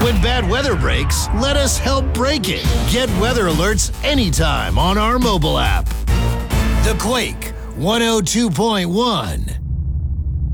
When bad weather breaks, let us help break it. Get weather alerts anytime on our mobile app. The Quake 102.1.